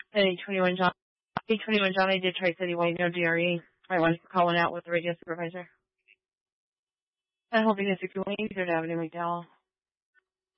Hey, 21 John. Hey, 21 John, I did Tri-City White, no DRE. I wanted to call one out with the radio supervisor. I'm hoping it's a Queens or Avenue McDowell.